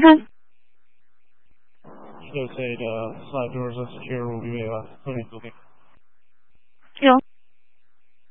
看。 16 slide doors are secure. We'll be clearing. 有。